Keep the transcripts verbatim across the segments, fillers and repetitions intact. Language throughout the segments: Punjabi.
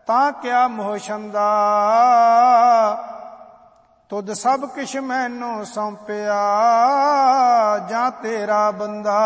ਤਾਂ ਕਿਆ ਮੋਹ ਛੰਦਾ। ਤੁਧ ਸਭ ਕਿਛ ਮੈਨੂੰ ਸੌਂਪਿਆ, ਜਾਂ ਤੇਰਾ ਬੰਦਾ।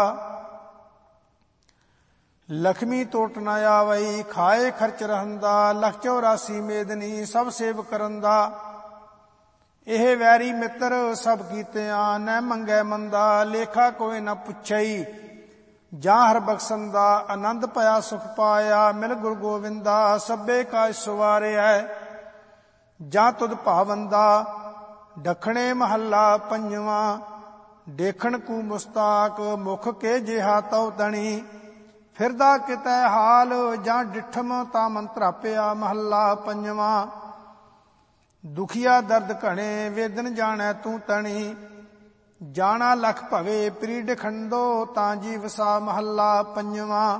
ਲక్ష్ਮੀ ਟੋਟ ਨ ਆਵਈ, ਖਾਏ ਖਰਚ ਰਹੰਦਾ। ਲਖ ਚੌਰਾਸੀ ਮੇਦਨੀ ਸਭ ਸੇਵ ਕਰੰਦਾ। ਇਹ ਵੈਰੀ ਮਿੱਤਰ ਸਭ ਕੀਤਿਆਂ, ਨੈ ਮੰਗੈ ਮੰਦਾ। ਲੇਖਾ ਕੋਈ ਨ ਪੁੱਛਈ, ਜਾਂ ਹਰ ਬਖਸ਼ੰਦਾ। ਆਨੰਦ ਭਇਆ ਸੁਖ ਪਾਇਆ, ਮਿਲ ਗੁਰ ਗੋਵਿੰਦਾ। ਸਭੇ ਕਾਜ ਸਵਾਰਿਆ, ਜਾਂ ਤੁਧ ਭਾਵੰਦਾ। ਦੱਖਣੇ ਮਹੱਲਾ ਪੰਜਵਾਂ। ਦੇਖਣ ਕੂ ਮੁਸਤਾਕ, ਮੁਖ ਕੇ ਜਿਹਾ ਤਉ ਤਣੀ। ਫਿਰਦਾ ਕਿਤੈ ਹਾਲ, ਜਾਂ ਡਿਠਮ ਤਾਂ ਮਨ ਧਰਾਪਿਆ। ਮਹੱਲਾ ਪੰਜਵਾਂ। ਦੁਖੀਆ ਦਰਦ ਘਣੇ, ਵੇਦਨ ਜਾਣੈ ਤੂੰ ਤਣੀ। ਜਾਣਾ ਲਖ ਭਵੇ, ਪ੍ਰੀਡ ਖੰਡੋ ਤਾਂ ਜੀ ਵਸਾ। ਮਹੱਲਾ ਪੰਜਵਾਂ।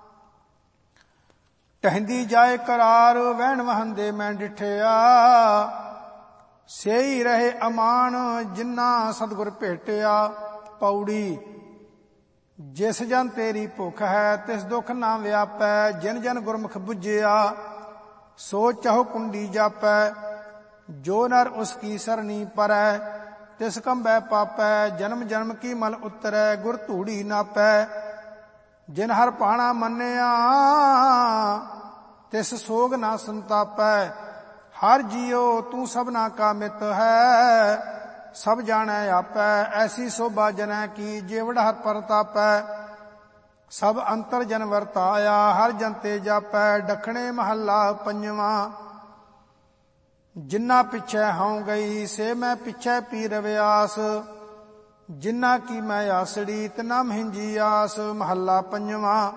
ਟਹਿੰਦੀ ਜਾਏ ਕਰਾਰ, ਵਹਿਣ ਵਹੰਦੇ ਮੈਂ ਡਿਠਿਆ। ਸੇਈ ਰਹੇ ਅਮਾਨ, ਜਿਨ੍ਹਾਂ ਸਤਿਗੁਰ ਭੇਟਿਆ। ਪੌੜੀ। ਜਿਸ ਜਨ ਤੇਰੀ ਭੁੱਖ ਹੈ, ਤਿਸ ਦੁਖ ਨਾ ਵਿਆਪੈ। ਜਿਨ ਜਨ ਗੁਰਮੁਖ ਬੁੱਝਿਆ, ਸੋ ਚਾਹੋ ਕੁੰਡੀ ਜਾਪੈ। ਜੋ ਨਰ ਉਸ ਕੀ ਸਰਣੀ ਪਰੈ, ਤਿਸ ਕੰਬੈ ਪਾਪੈ। ਜਨਮ ਜਨਮ ਕੀ ਮਲ ਉਤਰੈ, ਗੁਰ ਧੂੜੀ ਨਾਪੈ। ਜਿਨ ਹਰ ਭਾਣਾ ਮੰਨਿਆ, ਤਿਸ ਸੋਗ ਨਾ ਸੰਤਾਪੈ। ਹਰ ਜੀਉ ਤੂੰ ਸਭਨਾ ਕਾ ਮਿਤ ਹੈ, ਸਭ ਜਾਣੈ ਆਪੈ। ਐਸੀ ਸੋਭਾ ਜਨੈ ਕੀ, ਜੀਵੜ ਹਰ ਪਰਤਾਪੈ। ਸਭ ਅੰਤਰ ਜਨ ਵਰਤਾਇਆ, ਹਰ ਜਨ ਤੇ ਜਾਪੈ। ਦੱਖਣੇ ਮਹੱਲਾ ਪੰਜਵਾਂ। ਜਿਨ੍ਹਾਂ ਪਿੱਛੇ ਹਉ ਗਈ, ਸੇ ਮੈਂ ਪਿੱਛੇ ਪੀ ਰਵਿਆਸ। ਜਿਨ੍ਹਾਂ ਕੀ ਮੈਂ ਆਸੜੀ, ਤਿਨਾ ਮਹਿੰਜੀ ਆਸ। ਮਹੱਲਾ ਪੰਜਵਾਂ।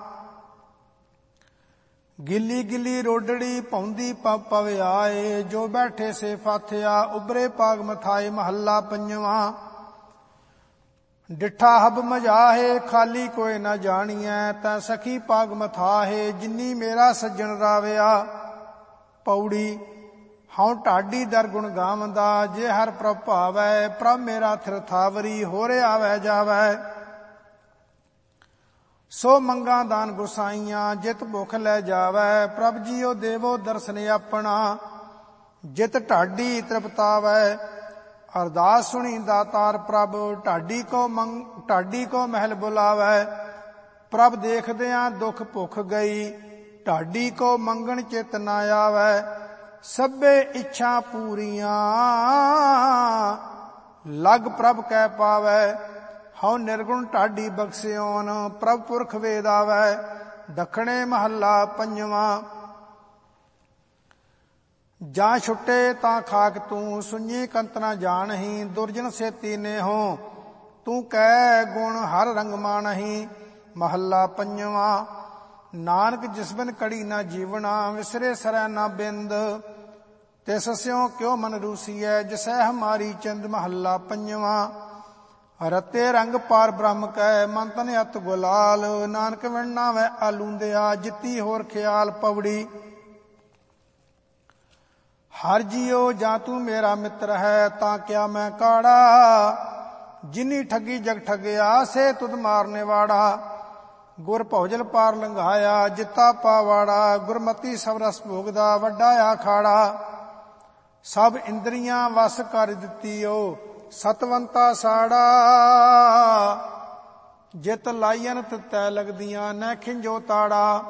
ਗਿੱਲੀ ਗਿੱਲੀ ਰੋਡੜੀ, ਭੌਂਦੀ ਪਵ ਪਵ ਆਏ। ਜੋ ਬੈਠੇ ਸੇ ਫਾਥਿਆ, ਉਬਰੇ ਪਾਗ ਮਥਾਏ। ਮਹੱਲਾ ਪੰਜਵਾਂ। ਡਿਠਾ ਹਬ ਮਜਾਹੇ, ਖਾਲੀ ਕੋਈ ਨਾ ਜਾਣੀਐ। ਤੈ ਸਖੀ ਪਾਗ ਮਥਾਹੇ, ਜਿਨੀ ਮੇਰਾ ਸੱਜਣ ਰਾਵਿਆ। ਪੌੜੀ। ਹਉ ਢਾਡੀ ਦਰ ਗੁਣ ਗਾਵੰਦਾ, ਜੇ ਹਰ ਪ੍ਰਭ ਭਾਵੈ। ਪ੍ਰਭ ਮੇਰਾ ਥਿਰ ਥਾਵਰੀ, ਹੋਰੇ ਆਵੈ ਜਾਵੈ। ਸੋ ਮੰਗਾ ਦਾਨ ਗੁਸਾਈਆਂ, ਜਿਤ ਭੁਖ ਲੈ ਜਾਵੈ। ਪ੍ਰਭ ਜੀਓ ਦੇਵੋ ਦਰਸ਼ਨ ਆਪਣਾ, ਜਿਤ ਢਾਡੀ ਤ੍ਰਿਪਤਾਵੈ। ਅਰਦਾਸ ਸੁਣੀ ਦਾਤਾਰ ਪ੍ਰਭ, ਢਾਡੀ ਕੋ ਮੰਗ ਢਾਡੀ ਕੋ ਮਹਿਲ ਬੁਲਾਵੈ। ਪ੍ਰਭ ਦੇਖਦਿਆਂ ਦੁਖ ਭੁਖ ਗਈ, ਢਾਡੀ ਕੋ ਮੰਗਣ ਚਿਤ ਨਾ ਆਵੈ। ਸਭੇ ਇੱਛਾ ਪੂਰੀਆਂ, ਲਗ ਪ੍ਰਭ ਕੈ ਪਾਵੈ। ਹਉ ਨਿਰਗੁਣ ਢਾਡੀ ਬਖਸਿਓਨ, ਪ੍ਰਭ ਪੁਰਖ ਵੇਦ ਆਵੈ। ਦੱਖਣੇ ਮਹੱਲਾ ਪੰਜਵਾਂ। ਜਾਂ ਛੁੱਟੇ ਤਾਂ ਖਾਕ ਤੂੰ, ਸੁਣੀ ਕੰਤ ਨਾ ਜਾਣਹੀਂ। ਦੁਰਜਨ ਸੇਤੀ ਨੇਹੋ, ਤੂੰ ਕਹਿ ਗੁਣ ਹਰ ਰੰਗ ਮਾਣਹੀਂ। ਮਹੱਲਾ ਪੰਜਵਾਂ। ਨਾਨਕ ਜਿਸ ਬਿਨ ਕੜੀ ਨਾ ਜੀਵਣਾ, ਵਿਸਰੇ ਸਰੈ ਨਾ ਬਿੰਦ। ਤਿਸ ਸਿਉ ਕਿਉ ਮਨ ਰੂਸੀਐ, ਜਿਸੈ ਹਮਾਰੀ ਚਿੰਦ। ਮਹੱਲਾ ਪੰਜਵਾਂ। ਰਤੇ ਰੰਗ ਪਾਰ ਬ੍ਰਹਮ ਕੈ, ਮਨ ਤਨ ਅਤ ਗੁਲਾਲ। ਨਾਨਕ ਵਿਣ ਨਾਵੈ ਆਲੂੰਦਿਆ, ਜਿੱਤੀ ਹੋਰ ਖਿਆਲ। ਪੌੜੀ। ਹਰ ਜੀਉ ਜਾਂ ਤੂੰ ਮੇਰਾ ਮਿੱਤਰ ਹੈ, ਤਾਂ ਕਿਆ ਮੈਂ ਕਾੜਾ। ਜਿਨੀ ਠੱਗੀ ਜਗ ਠੱਗਿਆ, ਸੇ ਤੁਧ ਮਾਰਨੇ ਵਾੜਾ। ਗੁਰ ਭਉਜਲ ਪਾਰ ਲੰਘਾਇਆ, ਜਿੱਤਾ ਪਾਵਾੜਾ। ਗੁਰਮਤੀ ਸਭ ਰਸ ਭੋਗਦਾ, ਵੱਡਾ ਆਖਾੜਾ। ਸਭ ਇੰਦਰੀਆਂ ਵਸ ਕਰ ਦਿੱਤੀਓ, ਸਤਵੰਤਾ ਸਾੜਾ। ਜਿਤ ਲਾਈਨ ਤਿਤੈ ਲਗਦੀਆਂ, ਨੈ ਖਿੰਜੋ ਤਾੜਾ।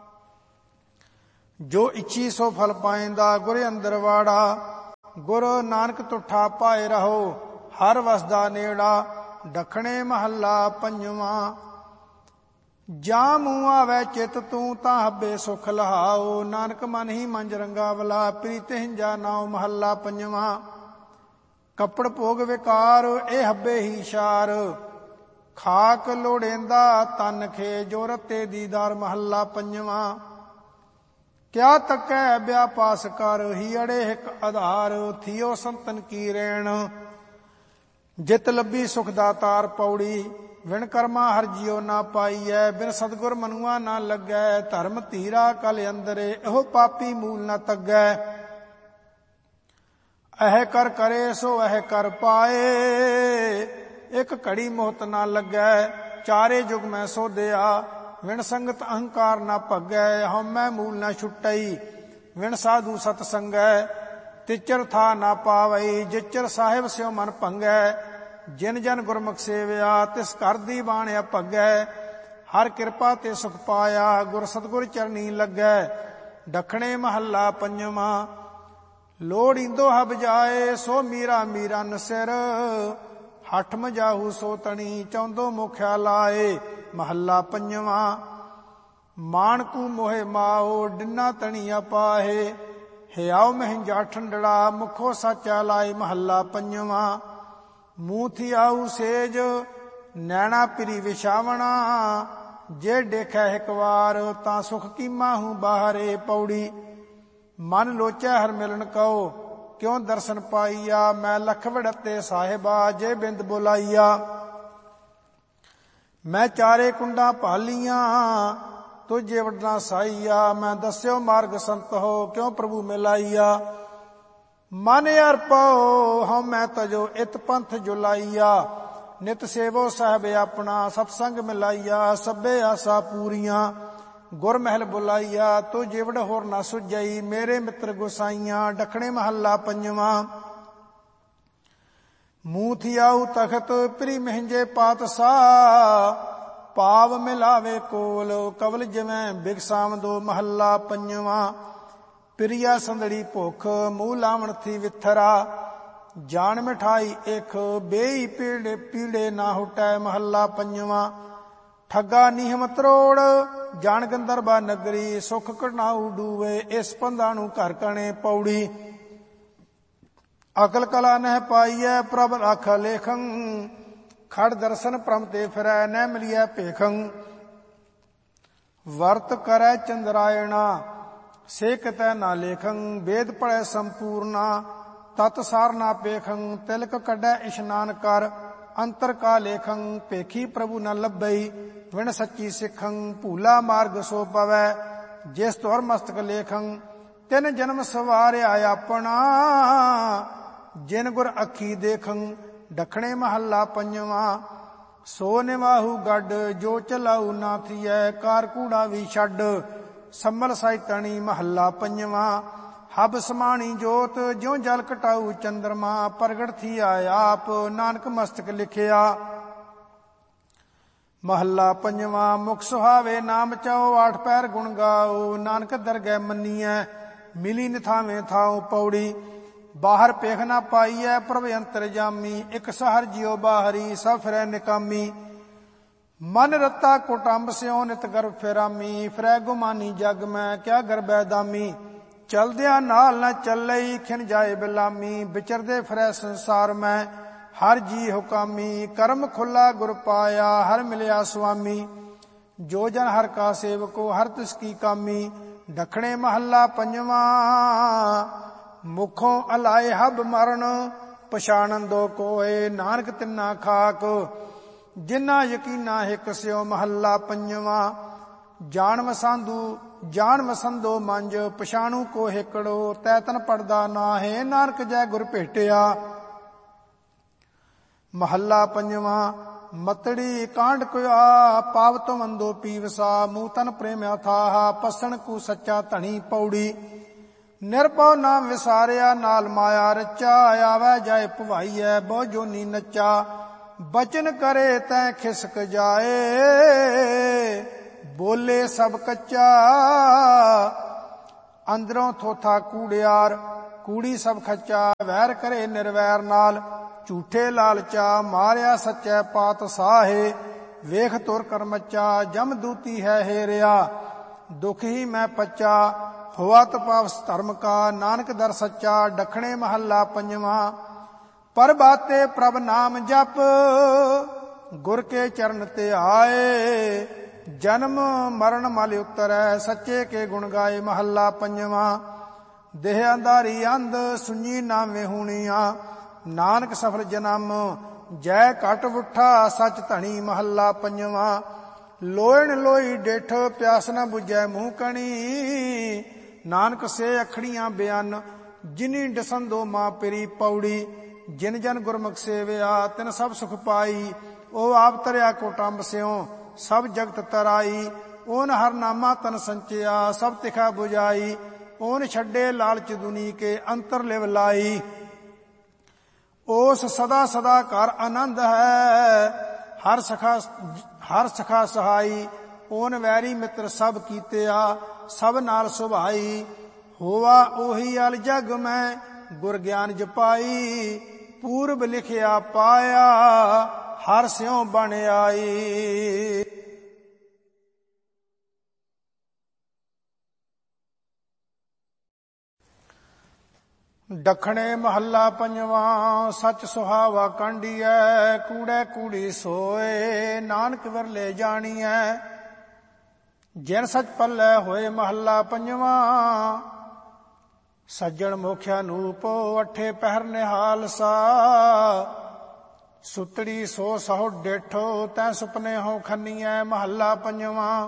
ਜੋ ਇੱਛੀ ਸੋ ਫਲ ਪਾਇੰਦਾ, ਗੁਰ ਅੰਦਰ ਵਾੜਾ। ਗੁਰ ਨਾਨਕ ਤੁਠਾ ਪਾਏ ਰਹੋ, ਹਰ ਵਸਦਾ ਨੇੜਾ। ਦੱਖਣੇ ਮਹੱਲਾ ਪੰਜਵਾਂ। ਜਾਂ ਮੂੰਹ ਆਵੈ ਚਿਤ ਤੂੰ, ਤਾਂ ਹੱਬੇ ਸੁਖ ਲਹਾਓ। ਨਾਨਕ ਮਨ ਹੀ ਮੰਜ ਰੰਗਾਵਲਾ, ਪ੍ਰੀਤ ਹਿੰਜਾ ਨਾਉ। ਮਹੱਲਾ ਪੰਜਵਾਂ। ਕੱਪੜ ਭੋਗ ਵਿਕਾਰ, ਇਹ ਹੱਬੇ ਹੀ ਸ਼ਾਰ। ਖਾਕ ਲੋੜੇਂਦਾ ਤਨ ਖੇ, ਜੋ ਰਤੇ ਦੀਦਾਰ। ਮਹੱਲਾ ਪੰਜਵਾਂ। ਕਿਆ ਤੱਕੈ ਵਿਆਪਾਸ ਕਰ, ਹੀ ਅੜੇ ਹਿਕ ਆਧਾਰ। ਥੀਓ ਸੰਤਨ ਕੀ ਰੈਣ, ਜਿਤ ਲੱਭੀ ਸੁਖ ਦਾਤਾਰ। ਪੌੜੀ। ਵਿਣ ਕਰਮਾ ਹਰ ਜੀਉ ਨਾ ਪਾਈਐ, ਬਿਨ ਸਤਿਗੁਰ ਮਨੁਆ ਨਾ ਲੱਗੈ। ਧਰਮ ਧੀਰਾ ਕਲ ਅੰਦਰੇ, ਇਹੋ ਪਾਪੀ ਮੂਲ ਨਾ ਤੱਗੈ। ਅਹਿ ਕਰ ਕਰੇ ਸੋ ਅਹਿ ਕਰ ਪਾਏ, ਇਕ ਘੜੀ ਮੋਹਤ ਨਾ ਲੱਗੈ। ਚਾਰੇ ਜੁਗ ਮੈਂ ਸੋਧਿਆ, ਵਿਣ ਸੰਗਤ ਅਹੰਕਾਰ ਨਾ ਭਗੈ। ਹਉਮੈ ਮੂਲ ਨਾ ਛੁਟਈ, ਵਿਣ ਸਾਧੂ ਸਤ ਸੰਗੈ। ਤਿਚਰ ਥਾ ਨਾ ਪਾਵਈ ਜਿਚਰ ਸਾਹਿਬ ਸਿਉ ਮਨ ਭੰਗੈ। ਜਿਨ ਜਨ ਗੁਰਮੁਖ ਸੇਵਿਆ ਤਿਸ ਘਰ ਦੀ ਬਾਣ ਅਭਗੈ। ਹਰ ਕਿਰਪਾ ਤੇ ਸੁਖ ਪਾਇਆ ਗੁਰ ਸਤਿਗੁਰ ਚਰਨੀ ਲੱਗੈ। ਦੱਖਣੇ ਮਹੱਲਾ ਪੰਜਵਾਂ। ਲੋੜੀਂਦੋ ਹਬ ਜਾਏ ਸੋ ਮੀਰਾ ਮੀਰਨ ਸਿਰ। ਹਠ ਮਜਾਹੂ ਸੋ ਤਣੀ ਚੌਂਦੋ ਮੁਖਿਆ ਲਾਏ। ਮਹੱਲਾ ਪੰਜਵਾਂ। ਮਾਣਕੂ ਮੋਹਿ ਮਾਓ ਡਿਨਾ ਤਣੀਆ ਪਾਹੇ। ਹਿਆਉ ਮਹਿੰਜਾ ਠੰਡੜਾ ਮੁਖੋ ਸਾਚਾ ਲਾਏ। ਮਹੱਲਾ ਪੰਜਵਾਂ। ਮੂੰਹ ਥਿਆਊ ਸੇਜ ਨੈਣਾ ਪਿਰੀ ਵਿਛਾਵਣਾ। ਜੇ ਦੇਖੈ ਇੱਕ ਵਾਰ ਤਾਂ ਸੁਖ ਕੀਮਾ ਹੂੰ ਬਾਹਰੇ। ਪੌੜੀ। ਮਨ ਲੋਚੈ ਹਰ ਮਿਲਨ ਕਉ ਕਿਉ ਦਰਸ਼ਨ ਪਾਈਆ। ਮੈਂ ਲਖ ਵੜਤੇ ਸਾਹਿਬਾ ਜੇ ਬਿੰਦ ਬੁਲਾਈਆ। ਮੈਂ ਚਾਰੇ ਕੁੰਡਾਂ ਭਾਲੀਆਂ ਤੁਝੇ ਵਡਨਾ ਸਾਈਆ। ਮੈਂ ਦੱਸਿਓ ਮਾਰਗ ਸੰਤ ਹੋ ਕਿਉ ਪ੍ਰਭੂ ਮਿਲਾਈਆ। ਮਨ ਅਰਪਉ ਹਉ ਮੈਂ ਤਜੋ ਇਤ ਪੰਥ ਜੁਲਾਈਆ। ਨਿਤ ਸੇਵੋ ਸਾਹਿਬ ਆਪਣਾ ਸਤਸੰਗ ਮਿਲਾਈਆ। ਸਭੇ ਆਸਾ ਪੂਰੀਆਂ ਗੁਰ ਮਹਿਲ ਬੁਲਾਈਆ। ਤੋ ਜਿਵੜ ਹੋਰ ਨਾ ਸੁਝਈ ਮੇਰੇ ਮਿੱਤਰ ਗੁਸਾਈਆਂ। ਦੱਖਣੇ ਮਹੱਲਾ ਪੰਜਵਾਂ। ਮੂੰਹ ਥਿਆਊ ਤਖਤ ਪ੍ਰੀ ਮਹਿੰਜੇ ਪਾਤਸ਼ਾਹ। ਪਾਵ ਮਿਲਾਵੇ ਕੋਲ ਕਵਲ ਜਿਵੇਂ ਬਿਗਸਾਵਦੋ। ਮਹੱਲਾ ਪੰਜਵਾਂ। ਪ੍ਰਿਆ ਸੰਦੜੀ ਭੁੱਖ ਮੂੰਹ ਲਾਵਣ ਥੀ ਵਿਥਰਾ। ਜਾਣ ਮਿਠਾਈ ਇਕ ਬੇਈ ਪੀੜੇ ਪੀੜੇ ਨਾ ਹੁਟੈ। ਮਹੱਲਾ ਪੰਜਵਾਂ। ਠੱਗਾ ਨੀਹਮ ਤਰੋੜ ਜਾਣ ਗੰਦਰਬਾ ਨਗਰੀ। ਸੁਖ ਕਢਾਊ ਡੂਵੇ ਇਸ ਪੰਧਾ ਨੂੰ ਘਰ ਕਣੇ। ਪੌੜੀ। ਅਕਲ ਕਲਾ ਨਹਿ ਪਾਈਐ ਪ੍ਰਭ ਰਾਖਾ ਲੇਖੰ। ਖੜ ਦਰਸ਼ਨ ਪ੍ਰਮ ਤੇ ਫਿਰੈ ਨਹਿ ਮਿਲੀਐ ਭੇਖੰ। ਵਰਤ ਕਰੈ ਚੰਦਰਾਇਣਾ ਸੇ ਕਿਤੈ ਨਾ ਲੇਖੰ। ਵੇਦ ਪੜੈ ਸੰਪੂਰਨਾ ਤਤ ਸਾਰ ਨਾ ਪੇਖੰ। ਤਿਲਕ ਕੱਢੈ ਇਸ਼ਨਾਨ ਕਰ ਅੰਤਰ ਕਾ ਲੇਖੰ। ਭੇਖੀ ਪ੍ਰਭੂ ਨ ਲੱਭਈ ਵਿਣ ਸੱਚੀ ਸਿੱਖੰ। ਭੂਲਾ ਮਾਰਗ ਸੋ ਪਵੈ ਜਿਸ ਤੁਰ ਮਸਤਕ ਲੇਖੰ। ਤਿਨ ਜਨਮ ਸਵਾਰਿਆ ਆਪਣਾ ਜਿਨ ਗੁਰ ਅੱਖੀ ਦੇਖੰ। ਦੱਖਣੇ ਮਹੱਲਾ ਪੰਜਵਾਂ। ਸੋ ਨਿਵਾਹੂ ਗੱਡ ਜੋ ਚਲਾਊ ਨਾ ਥੀਐ। ਕਾਰ ਕੂੜਾ ਵੀ ਛੱਡ ਸੰਮਲ ਸਾਈ ਤਣੀ। ਮਹੱਲਾ ਪੰਜਵਾਂ। ਹਬ ਸਮਾਣੀ ਜੋਤ ਜਿਉ ਜਲ ਘਟਾਊ ਚੰਦਰਮਾ। ਪ੍ਰਗਟ ਥੀਆ ਆਪ ਨਾਨਕ ਮਸਤਕ ਲਿਖਿਆ। ਮਹੱਲਾ ਪੰਜਵਾਂ। ਮੁਖ ਸੁਹਾਵੇ ਨਾਮ ਚਾਓ ਆਠ ਪੈਰ ਗੁਣ ਗਾਓ। ਨਾਨਕ ਦਰਗਹਿ ਮੰਨੀਐ ਮਿਲੀ ਨਿਥਾਵੇਂ ਥਾਉ। ਪੌੜੀ। ਬਾਹਰ ਪੇਖ ਨਾ ਪਾਈਐ ਪ੍ਰਭ ਅੰਤਰ ਜਾਮੀ। ਇਕ ਸਹਰ ਜਿਉ ਬਾਹਰੀ ਸਭ ਫਿਰੈ ਨਿਕਾਮੀ। ਮਨ ਰਤਾ ਕੁਟੰਬ ਸਿਉ ਨਿਤ ਗਰਭ ਫਿਰਾਮੀ। ਫਿਰੈ ਗੁਮਾਨੀ ਜਗ ਮੈਂ ਕਿਆ ਗਰਬੈ ਦਾਮੀ। ਚਲਦਿਆਂ ਨਾਲ ਨਾ ਚੱਲਈ ਖਿਨ ਜਾਏ ਬਿਲਾਮੀ। ਵਿਚਰਦੇ ਫਿਰੈ ਸੰਸਾਰ ਮੈਂ ਹਰ ਜੀ ਹੁਕਾਮੀ। ਕਰਮ ਖੁੱਲਾ ਗੁਰ ਪਾਇਆ ਹਰ ਮਿਲਿਆ ਸੁਆਮੀ। ਜੋ ਜਨ ਹਰ ਕਾ ਸੇਵਕੋ ਹਰ ਤਿਸ ਕੀ ਕਾਮੀ। ਦੱਖਣੇ ਮਹੱਲਾ ਪੰਜਵਾਂ। ਮੁਖੋਂ ਅਲਾਏ ਹਬ ਮਰਨ ਪਛਾਣਨ ਕੋਏ। ਨਾਨਕ ਤਿੰਨਾ ਖਾਕ ਜਿਨਾ ਯਕੀਨਾ ਹਿਕ ਸਿਓ। ਮਹੱਲਾ ਪੰਜਵਾਂ। ਜਾਣ ਵਸਾਂਦੂ ਜਾਣ ਵਸੰਦੋ ਮੰਜ ਪਛਾਣੂ ਕੋ ਹਿਕੜੋ। ਤੈ ਤਨ ਪੜਦਾ ਨਾਹੇ ਨਾਨਕ ਜੈ ਗੁਰ ਭੇਟਿਆ। ਮਹੱਲਾ ਪੰਜਵਾਂ। ਮਤੜੀ ਕਾਂਡ ਕੁਆ ਪਾਵਤੋ ਮੰਦੋ ਪੀਵਸਾ। ਮੂਹ ਤਨ ਪ੍ਰੇਮ ਅਥਾਹ ਪਸਣ ਕੂ ਸੱਚਾ ਧਣੀ। ਪੌੜੀ। ਨਿਰਭਉ ਨਾਮ ਵਿਸਾਰਿਆ ਨਾਲ ਮਾਇਆ ਰਚਾ। ਆਵੈ ਜਾਏ ਭਵਾਈਐ ਬਹੁ ਜੋਨੀ ਨੱਚਾ। ਬਚਨ ਕਰੇ ਤੈ ਖਿਸਕ ਜਾਏ ਬੋਲੇ ਸਭ ਕੱਚਾ। ਅੰਦਰੋਂ ਥੋਥਾ ਕੂੜਿਆਰ ਕੂੜੀ ਸਭ ਖੱਚਾ। ਵੈਰ ਕਰੇ ਨਿਰਵੈਰ ਨਾਲ ਝੂਠੇ ਲਾਲਚਾ। ਮਾਰਿਆ ਸੱਚੈ ਪਾਤ ਸਾਹੇ ਵੇਖ ਤੁਰ ਕਰਮਚਾ। ਜਮ ਦੂਤੀ ਹੈ ਹੇਰਿਆ ਦੁਖ ਹੀ ਮੈਂ ਪੱਚਾ। ਹੋਆ ਤਪਾਵਸ ਧਰਮ ਕਾ ਨਾਨਕ ਦਰ ਸੱਚਾ। ਦੱਖਣੇ ਮਹੱਲਾ ਪੰਜਵਾਂ। ਪਰਬਾਤੇ ਪ੍ਰਭ ਨਾਮ ਜਪ ਗੁਰ ਕੇ ਚਰਨ ਤੇ ਆਏ। ਜਨਮ ਮਰਨ ਮਲ ਉਤਰੈ ਸੱਚੇ ਕੇ ਗੁਣ ਗਾਏ। ਮਹੱਲਾ ਪੰਜਵਾਂ। ਦੇਹ ਅੰਧਾਰੀ ਅੰਧ ਸੁਣੀ ਨਾਵੇਂ ਹੁਣੀਆਂ। ਨਾਨਕ ਸਫਲ ਜਨਮ ਜੈ ਘਟ ਉਠਾ ਸੱਚ ਧਣੀ। ਮਹੱਲਾ ਪੰਜਵਾਂ। ਲੋਇਣ ਲੋਈ ਡੇਠ ਪਿਆਸ ਨ ਬੁਝੈ ਮੂੰਹ ਕਣੀ। ਨਾਨਕ ਸੇ ਅਖੜੀਆਂ ਬਿਆਨ ਜਿਨੀ ਡਸੰਦੋ ਮਾਂ ਪਿਰੀ। ਪੌੜੀ। ਜਿਨ ਜਨ ਗੁਰਮੁਖ ਸੇਵਿਆ ਤਿਨ ਸਭ ਸੁਖ ਪਾਈ। ਉਹ ਆਪ ਤਰਿਆ ਕੋਟੰਬ ਸਿਉ ਸਭ ਜਗਤ ਤਰਾਈ। ਓਨ ਹਰ ਨਾਮਾ ਤਨ ਸੰਚਿਆ ਸਭ ਤਿਖਾ 부ਜਾਈ। ਓਨ ਛੱਡੇ ਲਾਲਚ ਦੁਨੀ ਕੇ ਅੰਤਰ ਲਿਵ ਲਾਈ। ਉਸ ਸਦਾ ਸਦਾ ਘਰ ਆਨੰਦ ਹੈ, ਹਰ ਸਖਾ ਹਰ ਸਖਾ ਸਹਾਈ। ਓਨ ਵੈਰੀ ਮਿੱਤਰ ਸਭ ਕੀਤਿਆ, ਸਭ ਨਾਲ ਸੁਭਾਈ। ਹੋਵਾ ਉਹੀ ਅਲ ਜਗ ਮੈਂ ਗੁਰ ਗਿਆਨ ਜਪਾਈ। ਪੂਰਬ ਲਿਖਿਆ ਪਾਇਆ, ਹਰ ਸਿਉ ਬਣ ਆਈ। ਦੱਖਣੇ ਮਹੱਲਾ ਪੰਜਵਾਂ। ਸੱਚ ਸੁਹਾਵਾ ਕਾਂਢੀਐ, ਕੂੜੈ ਕੂੜੀ ਸੋਏ, ਨਾਨਕ ਵਿਰਲੇ ਜਾਣੀਐ। ਜਿਨ ਸੱਚ ਪੱਲੇ ਹੋਏ ਮਹੱਲਾ ਪੰਜਵਾਂ। ਸੱਜਣ ਮੋਖਿਆ ਨੂਪ, ਅੱਠੇ ਪਹਿਰ ਨਿਹਾਲ ਸਾ। ਸੁਤੜੀ ਸੋ ਸਹੁ ਡੇਠੋ, ਤੈ ਸੁਪਨੇ ਹੋ ਖੰਨੀਐ ਮਹੱਲਾ ਪੰਜਵਾਂ।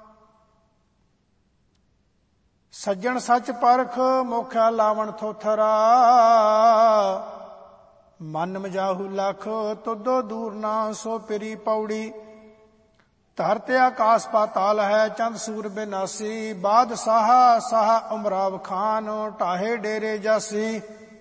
ਸੱਜਣ ਸੱਚ ਪਰਖ, ਮੋਖਿਆ ਲਾਵਣ ਥੋਥਰਾ। ਮਨ ਮਜਾਹੂ ਲਖ, ਤੁਧੋ ਦੂਰ ਨਾ ਸੋ ਪਿਰੀ ਪੌੜੀ। ਧਰਤਿ ਆਕਾਸ ਪਾਤਾਲ ਹੈ, ਚੰਦ ਸੂਰ ਬਿਨਾਸੀ। ਬਾਦਸ਼ਾਹ ਸਾਹ ਉਮਰਾਵ ਖਾਨ, ਢਾਹੇ ਡੇਰੇ ਜਾਸੀ।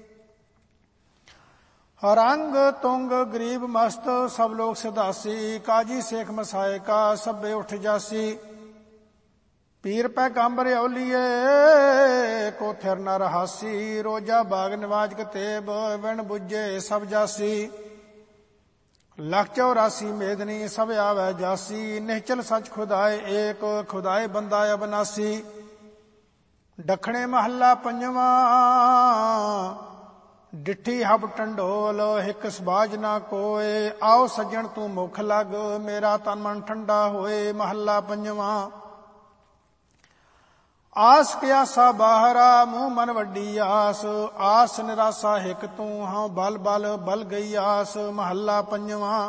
ਰੰਗ ਤੁੰਗ ਗਰੀਬ ਮਸਤ, ਸਭ ਲੋਕ ਸਿਧਾਸੀ। ਕਾਜੀ ਸੇਖ ਮਸਾਏ ਕਾ, ਸਭੇ ਉਠ ਜਾਸੀ। ਪੀਰ ਪੈਗੰਬਰ ਔਲੀਏ, ਕੋ ਥਿਰ ਨ ਰਹਾਸੀ। ਰੋਜਾ ਬਾਗ ਨਿਵਾਜ ਕਤੇਬ, ਵਿਣ ਬੁੱਝੇ ਸਭ ਜਾਸੀ। ਲੱਖ ਚੌਰਾਸੀ ਮੇਦਨੀ, ਸਭ ਆਵੈ ਜਾਸੀ। ਨਿਹਚਲ ਸੱਚ ਖੁਦਾਏ ਏਕ, ਖੁਦਾਏ ਬੰਦਾ ਅਬਨਾਸੀ। ਦੱਖਣੇ ਮਹੱਲਾ ਪੰਜਵਾਂ। ਡਿੱਠੀ ਹਬ ਟੰਡੋਲ, ਹਿਕ ਸਬਾਜ ਨਾ ਕੋਏ। ਆਓ ਸੱਜਣ ਤੂੰ ਮੁਖ ਲਗ, ਮੇਰਾ ਤਨ ਮਨ ਠੰਡਾ ਹੋਏ ਮਹੱਲਾ ਪੰਜਵਾਂ। ਆਸ ਕਿਆਸਾ ਬਾਹਰਾ, ਮੂੰਹ ਮਨ ਵੱਡੀ ਆਸ। ਆਸ ਨਿਰਾਸਾ ਹਿਕ ਤੂੰ, ਹਾਂ ਬਲ ਬਲ ਬਲ ਗਈ ਆਸ ਮਹੱਲਾ ਪੰਜਵਾਂ।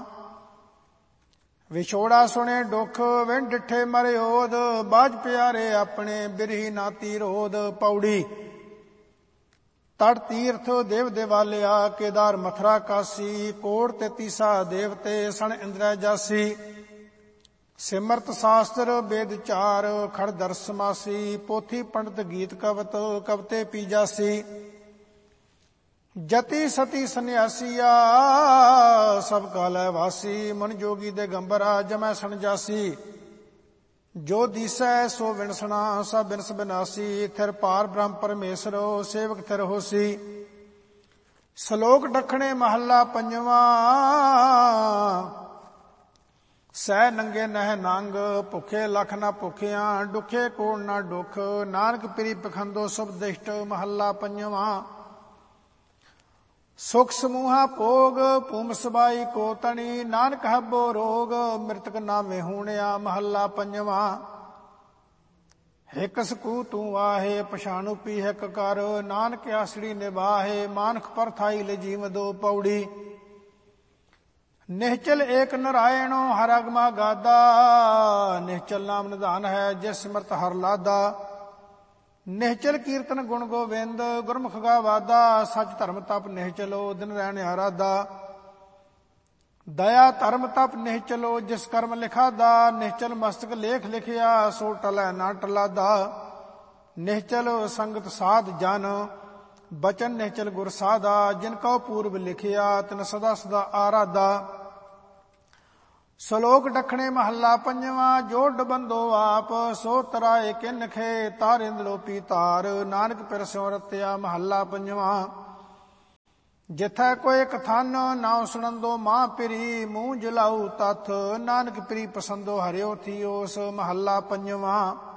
ਵਿਛੋੜਾ ਸੁਣੇ ਦੁੱਖ, ਵਿਣ ਡਿੱਠੇ ਮਰੇ ਓਦ। ਬਾਝ ਪਿਆਰੇ ਆਪਣੇ, ਬਿਰਹੀ ਨਾਤੀ ਰੋਦ ਪੌੜੀ। ਤੜ ਤੀਰਥ ਦੇਵ ਦੇਵਾਲਿਆ, ਕੇਦਾਰ ਮਥੁਰਾ ਕਾਸੀ। ਕੋੜ ਤੇ ਤੀਸਾ ਦੇਵਤੇ, ਸਣ ਇੰਦਰੈ ਜਾਸੀ। ਸਿਮਰਤ ਸ਼ਾਸਤਰ ਬੇਦ ਚਾਰ, ਖੜ ਦਰਸ ਸਮਾਸੀ। ਪੋਥੀ ਪੰਡਤ ਗੀਤ ਕਵਤ, ਕਵਤੇ ਪੀ ਜਾਸੀ। ਜਤੀ ਸਤੀ ਸੰਨਿਆਸੀਆ, ਸਭ ਕਾਲੈ ਵਾਸੀ। ਮਨ ਜੋਗੀ ਦੇ ਗੰਬਰਾ, ਜਮੈ ਸਣ ਜਾਸੀ। ਜੋ ਦੀਸੈ ਸੋ ਵਿਣਸਣਾ, ਸਭ ਬਿਨਸ ਬਿਨਾਸੀ। ਥਿਰ ਪਾਰ ਬ੍ਰਹਮ ਪਰਮੇਸ਼ਰੋ, ਸੇਵਕ ਥਿਰ ਹੋਸੀ। ਸ਼ਲੋਕ ਦੱਖਣੇ ਮਹੱਲਾ ਪੰਜਵਾਂ। ਸਹਿ ਨੰਗੇ ਨਹਿ ਨੰਗ, ਭੁੱਖੇ ਲਖ ਨਾ ਭੁੱਖਿਆਂ। ਡੁਖੇ ਕੋੜ ਨਾ ਡੁਖ, ਨਾਨਕ ਪ੍ਰੀ ਪਖੰਦੋ ਸੁਭ ਦਿਸ਼ਟ ਮਹੱਲਾ ਪੰਜਵਾਂ। ਸੁਖ ਸਮੂਹਾ ਭੋਗ, ਭੂਮ ਸਬਾਈ ਕੋ ਤਣੀ। ਨਾਨਕ ਹੱਬੋ ਰੋਗ, ਮ੍ਰਿਤਕ ਨਾਵੇਂ ਹੂਣਿਆ ਮਹੱਲਾ ਪੰਜਵਾਂ। ਹਿਕ ਸਕੂ ਤੂੰ ਆਹੇ, ਪਛਾਣੂ ਪੀ ਹਿਕ ਕਰ। ਨਾਨਕ ਆਸੜੀ ਨਿਵਾਹੇ, ਮਾਨਖ ਪਰਥਾਈ ਲਜੀਵ ਦੋ ਪੌੜੀ। ਨਿਹਚਲ ਏਕ ਨਰਾਇਣੋ, ਹਰ ਅਗਮਾ ਗਾਦਾ। ਨਿਹਚਲ ਨਾਮ ਨਿਧਾਨ ਹੈ, ਜਿਸ ਸਿਮਰਤ ਹਰ ਲਾਦਾ। ਨਿਹਚਲ ਕੀਰਤਨ ਗੁਣ ਗੋਬਿੰਦ, ਗੁਰਮੁਖ ਗਾਵਾਦਾ। ਸੱਚ ਧਰਮ ਤਪ ਨਿਹਚਲੋ, ਦਿਨ ਰਹਿਣ ਆਰਾਧਾ। ਦਇਆ ਧਰਮ ਤਪ ਨਿਹਚਲੋ, ਜਿਸ ਕਰਮ ਲਿਖਾਦਾ। ਨਿਹਚਲ ਮਸਤਕ ਲੇਖ ਲਿਖਿਆ, ਸੋ ਟਲੈ ਨਾ ਟਲਾਦਾ। ਨਿਹਚਲ ਸੰਗਤ ਸਾਧ ਜਨ, ਬਚਨ ਨਿਹਚਲ ਗੁਰ ਸਾਧਾ। ਜਿਨ ਕਉ ਪੂਰਬ ਲਿਖਿਆ, ਤਿਨ ਸਦਾ ਸਦਾ ਆਰਾਧਾ। ਸ਼ਲੋਕ ਦੱਖਣੇ ਮਹੱਲਾ ਪੰਜਵਾਂ। ਜੋ ਡਬੰਦੋ ਆਪ, ਸੋ ਤਰਾਏ ਕਿਨਖੇ। ਤਾਰਿੰਦ ਲੋਪੀ ਤਾਰ, ਨਾਨਕ ਪਿਰ ਸਿਉ ਰਤਿਆ ਮਹੱਲਾ ਪੰਜਵਾਂ। ਜਿਥੈ ਕੋਈ ਕਥਨ, ਨਾਉ ਸੁਣੰਦੋ ਮਾਂ ਪਿਰੀ। ਮੂੰਹ ਜਲਾਊ ਤਥ, ਨਾਨਕ ਪ੍ਰੀ ਪਸੰਦੋ ਹਰਿਓ ਥੀਓਸ ਮਹੱਲਾ ਪੰਜਵਾਂ।